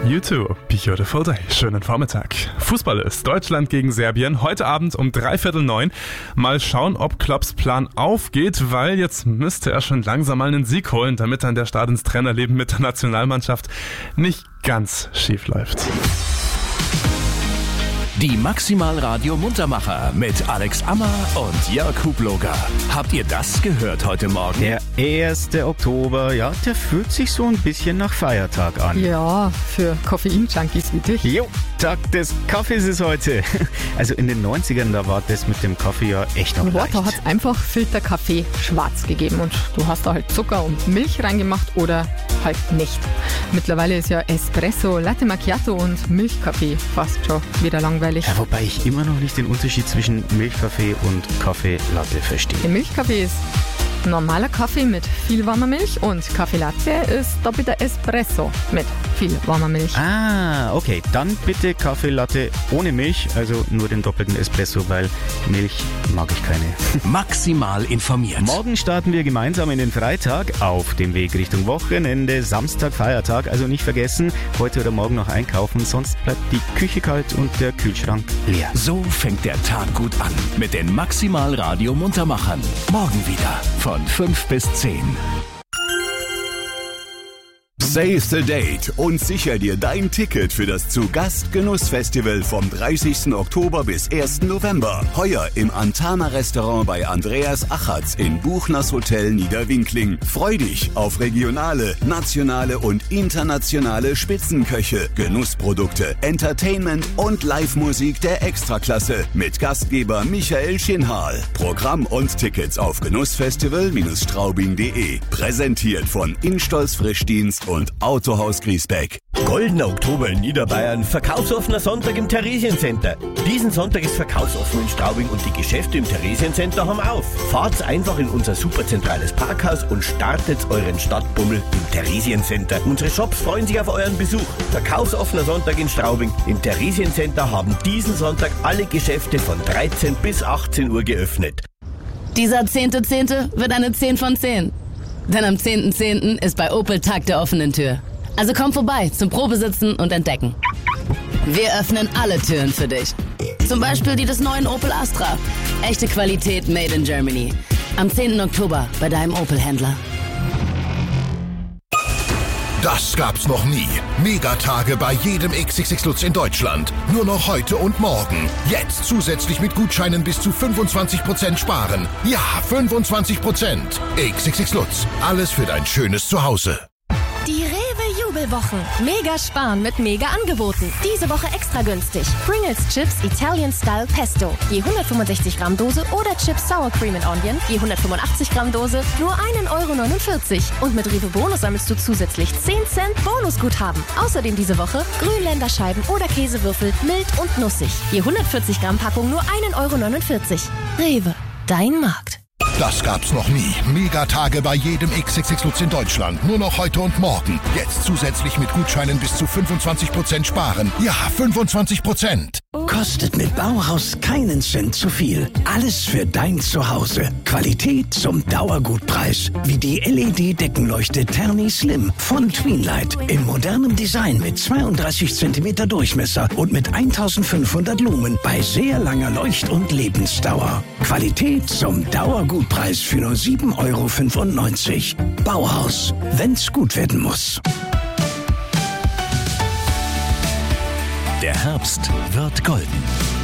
U2, Beautiful Day. Schönen Vormittag. Fußball ist Deutschland gegen Serbien. Heute Abend um 8:45. Mal schauen, ob Klopps Plan aufgeht, weil jetzt müsste er schon langsam mal einen Sieg holen, damit dann der Start ins Trainerleben mit der Nationalmannschaft nicht ganz schief läuft. Die Maximal Radio Muntermacher mit Alex Ammer und Jörg Hubloger. Habt ihr das gehört heute Morgen? Der 1. Oktober, ja, der fühlt sich so ein bisschen nach Feiertag an. Ja, für Koffein-Junkies wie dich. Jo, Tag des Kaffees ist heute. Also in den 90ern, da war das mit dem Kaffee ja echt noch leicht. Da hat es einfach Filterkaffee schwarz gegeben und du hast da halt Zucker und Milch reingemacht oder halt nicht. Mittlerweile ist ja Espresso, Latte Macchiato und Milchkaffee fast schon wieder langweilig. Ja, wobei ich immer noch nicht den Unterschied zwischen Milchkaffee und Kaffee-Latte verstehe. Der Milchkaffee ist normaler Kaffee mit viel warmer Milch und Kaffee-Latte ist doppelter Espresso mit viel warmer Milch. Ah, okay. Dann bitte Kaffee-Latte ohne Milch, also nur den doppelten Espresso, weil Milch mag ich keine. Maximal informiert. Morgen starten wir gemeinsam in den Freitag auf dem Weg Richtung Wochenende, Samstag, Feiertag. Also nicht vergessen, heute oder morgen noch einkaufen, sonst bleibt die Küche kalt und der Kühlschrank leer. So fängt der Tag gut an mit den Maximal Radio Muntermachern. Morgen wieder von 5 bis 10. Save the date und sicher dir dein Ticket für das Zu-Gast-Genuss-Festival vom 30. Oktober bis 1. November. Heuer im Antana-Restaurant bei Andreas Achatz in Buchners Hotel Niederwinkling. Freu dich auf regionale, nationale und internationale Spitzenköche, Genussprodukte, Entertainment und Live-Musik der Extraklasse mit Gastgeber Michael Schinhal. Programm und Tickets auf genussfestival-straubing.de. Präsentiert von Instolz Frischdienst und Autohaus Griesbeck. Goldener Oktober in Niederbayern, verkaufsoffener Sonntag im Theresiencenter. Diesen Sonntag ist verkaufsoffen in Straubing und die Geschäfte im Theresiencenter haben auf. Fahrt einfach in unser superzentrales Parkhaus und startet euren Stadtbummel im Theresiencenter. Unsere Shops freuen sich auf euren Besuch. Verkaufsoffener Sonntag in Straubing. Im Theresiencenter haben diesen Sonntag alle Geschäfte von 13 bis 18 Uhr geöffnet. Dieser 10.10. wird eine 10 von 10. Denn am 10.10. ist bei Opel Tag der offenen Tür. Also komm vorbei zum Probesitzen und Entdecken. Wir öffnen alle Türen für dich. Zum Beispiel die des neuen Opel Astra. Echte Qualität made in Germany. Am 10. Oktober bei deinem Opel-Händler. Das gab's noch nie. Megatage bei jedem XXX Lutz in Deutschland. Nur noch heute und morgen. Jetzt zusätzlich mit Gutscheinen bis zu 25% sparen. Ja, 25%. XXX Lutz. Alles für dein schönes Zuhause. Die Rewe-Jubelwochen. Mega sparen mit Mega-Angeboten. Diese Woche extra günstig. Pringles Chips Italian Style Pesto. Je 165 Gramm Dose oder Chips Sour Cream and Onion. Je 185 Gramm Dose. Nur 1,49 €. Und mit Rewe Bonus sammelst du zusätzlich 10 Cent Bonusguthaben. Außerdem diese Woche Grünländerscheiben oder Käsewürfel mild und nussig. Je 140 Gramm Packung nur 1,49 €. Rewe. Dein Markt. Das gab's noch nie. Megatage bei jedem XXX Lutz in Deutschland. Nur noch heute und morgen. Jetzt zusätzlich mit Gutscheinen bis zu 25% sparen. Ja, 25%. Kostet mit Bauhaus keinen Cent zu viel. Alles für dein Zuhause. Qualität zum Dauergutpreis. Wie die LED-Deckenleuchte Terni Slim von Tweenlight. In modernem Design mit 32 cm Durchmesser und mit 1500 Lumen bei sehr langer Leucht- und Lebensdauer. Qualität zum Dauergutpreis für nur 7,95 €. Bauhaus, wenn's gut werden muss. Der Herbst wird golden.